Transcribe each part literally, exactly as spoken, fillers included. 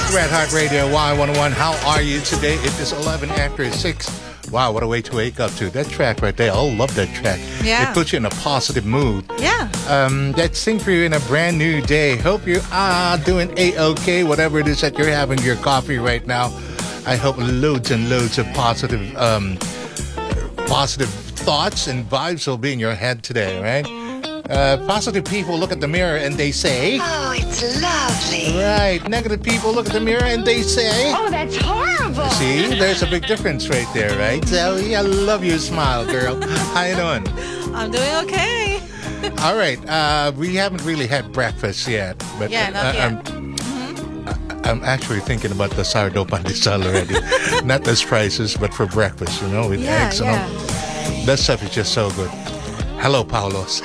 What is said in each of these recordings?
Red Heart Radio Y one oh one. How are you today? It is eleven after six. Wow, what a way to wake up to. That track right there, I love that track. Yeah. It puts you in a positive mood. Yeah. Um, that's Sing for you in a brand new day. Hope you are doing A-okay, whatever it is that you're having your coffee right now. I hope loads and loads of positive, um, positive thoughts and vibes will be in your head today, right? Uh, positive people look at the mirror and they say, "Oh, it's lovely." Right. Negative people look at the mirror and they say, "Oh, that's horrible." See, there's a big difference right there, right? Zoe, I love your smile, girl. How you doing? I'm doing okay. All right. Uh, we haven't really had breakfast yet, but Yeah, not uh, yet. I'm, mm-hmm. I'm actually thinking about the sourdough pandesal already. Not as prices, but for breakfast, you know, with Yeah, eggs and yeah. all. That stuff is just so good. Hello, Paulos.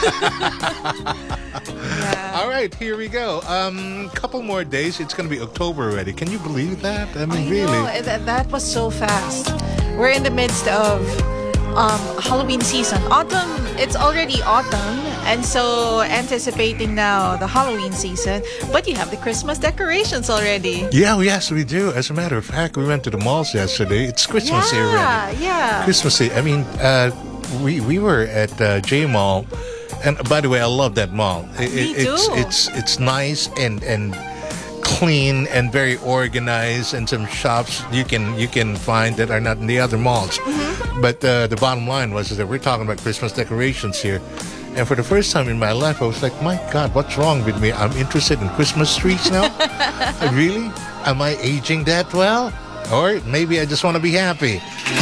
Yeah. All right, here we go. Um, couple more days. It's going to be October already. Can you believe that? I mean, I really. know, that, that was so fast. We're in the midst of um, Halloween season. Autumn, it's already autumn, and so anticipating now the Halloween season. But you have the Christmas decorations already. Yeah, yes, we do. As a matter of fact, we went to the malls yesterday. It's Christmas here already. Yeah, yeah. Christmas Eve. I mean, uh, we we were at uh, J Mall, and by the way, I love that mall. It, Me it, it's too. it's it's nice and and clean and very organized, and some shops you can you can find that are not in the other malls. Mm-hmm. But uh, the bottom line was that we're talking about Christmas decorations here. And for the first time in my life, I was like, my God, what's wrong with me? I'm interested in Christmas trees now? Really? Am I aging that well? Or maybe I just want to be happy.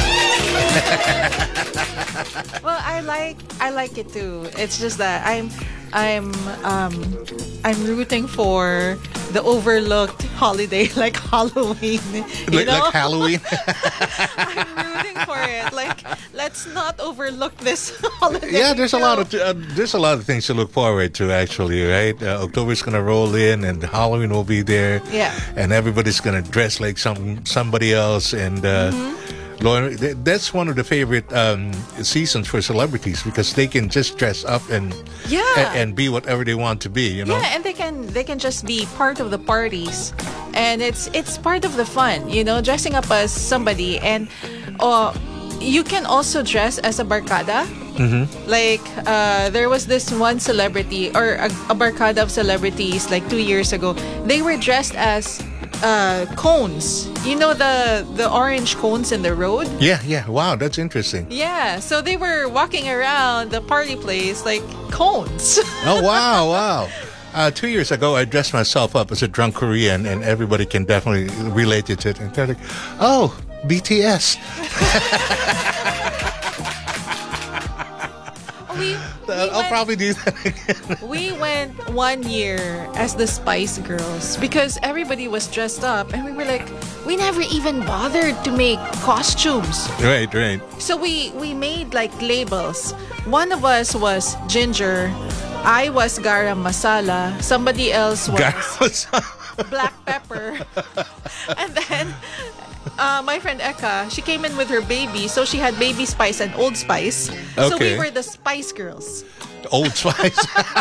Well, I like I like it too. It's just that I'm I'm um I'm rooting for the overlooked holiday like Halloween. You Like, know? like Halloween? I'm rooting for it. Like, let's not overlook this holiday. Yeah, there's a you lot know? of uh, there's a lot of things to look forward to. Actually, right? Uh, October's gonna roll in, and Halloween will be there. Yeah. And everybody's gonna dress like some somebody else, and uh, Lord, th- that's one of the favorite um, seasons for celebrities because they can just dress up and Yeah. a- and be whatever they want to be. You know. Yeah, and they can they can just be part of the parties, and it's it's part of the fun, you know, dressing up as somebody, and uh, you can also dress as a barkada. Mm-hmm. Like uh, there was this one celebrity or a, a barkada of celebrities like two years ago. They were dressed as uh, cones. You know the the orange cones in the road. Yeah, yeah. Wow, that's interesting. Yeah, so they were walking around the party place like cones. Oh, wow, wow. Uh, two years ago, I dressed myself up as a drunk Korean, and everybody can definitely relate to it. And they're like, oh, B T S. we, we I'll went- probably do that again. We went one year as the Spice Girls because everybody was dressed up and we were like, we never even bothered to make costumes. Right, right. So we, we made like labels. One of us was Ginger. I was Garam Masala. Somebody else was Guys, Black Pepper. And then uh, my friend Eka, she came in with her baby. So she had Baby Spice and Old Spice. So Okay. we were the Spice Girls. Old Spice.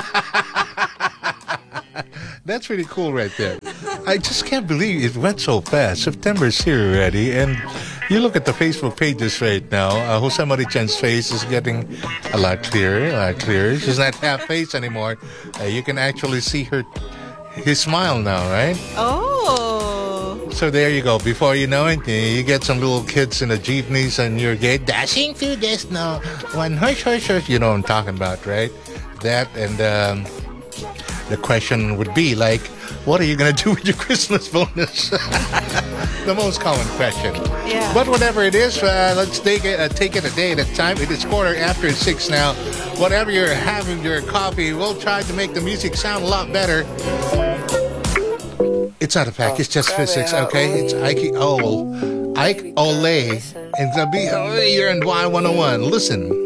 That's pretty cool right there. I just can't believe it went so fast. September's here already, and you look at the Facebook pages right now. Uh, Jose Marichan's face is getting a lot clearer, a lot clearer. She's not half face anymore. Uh, you can actually see her, his smile now, right? Oh. So there you go. Before you know it, you get some little kids in the jeepneys and you're get dashing through this now. One hush, hush, hush. You know what I'm talking about, right? That and um, the question would be like, what are you going to do with your Christmas bonus? The most common question. Yeah. But whatever it is, uh, let's take it, uh, take it a day at a time. It is quarter after six now. Whatever you're having your coffee, we'll try to make the music sound a lot better. It's not a fact. It's just physics, okay? It's Ike Ole. Ike Ole. And Gabi here in Y one oh one. Listen.